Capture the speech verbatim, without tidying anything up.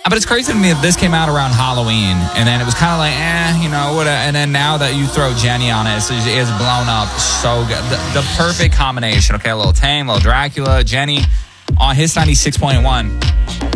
But it's crazy to me that this came out around Halloween, and then it was kind of like, eh, you know, what? And then now that you throw Jenny on it, it's, it's blown up so good. The, the perfect combination. Okay, a little Tame, a little Dracula, Jenny on Hits ninety-six point one.